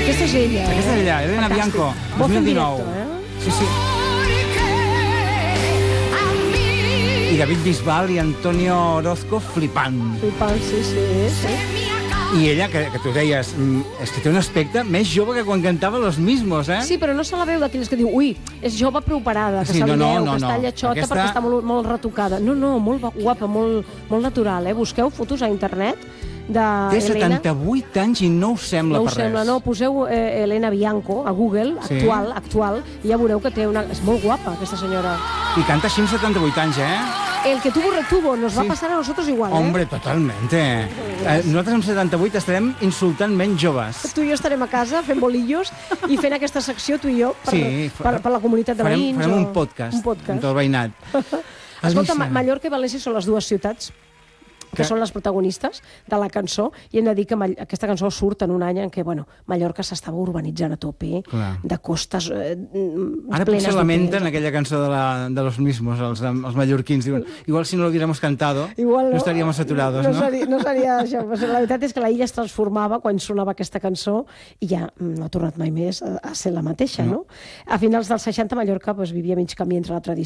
Aquesta és ella. Aquesta és ella, Elena Bianco, 2019. Sí, sí. I David Bisbal i Antonio Orozco flipant. Flipant, sí. I ella, que tu deies, és que té un aspecte més jove que quan cantava Los Mismos, eh? Sí, però no se la veu d'aquells que diu, ui, és jove preoperada, que Sí, se li no, veu, no, que està no. lletxota Aquesta- perquè està molt retocada. No, molt guapa, molt natural, eh? Busqueu fotos a internet Té d'Helena. 78 anys i no us sembla No per us sembla, res. no? Poseu Elena Bianco a Google, Sí. actual, i ja veureu que té una... És molt guapa, aquesta senyora. I canta així amb 78 anys, eh? El que tuvo retuvo, nos va a Sí. pasar a nosotros igual, eh? Hombre, totalmente. Nosaltres amb 78 estarem insultant menys joves. Tu i jo estarem a casa fent bolillos i fent aquesta secció, tu i jo, per la comunitat de veïns. Farem un podcast entre el veïnat. Escolta, Alicia. Mallorca i València són les dues ciutats que són les protagonistes de la cançó, i hem de dir que aquesta cançó surt en un any en què, bueno, Mallorca s'estava urbanitzant a tope, Clar. de costes Ara plenes potser lamenten d'hotels. aquella cançó de Los Mismos, els mallorquins. Diuen, igual si no lo hubiéramos cantado, Igual no estaríamos saturados, no? No seria això. Però la veritat és que la illa es transformava quan sonava aquesta cançó i ja no ha tornat mai més a ser la mateixa, no? A finals dels 60 Mallorca vivia mig camí entre la tradició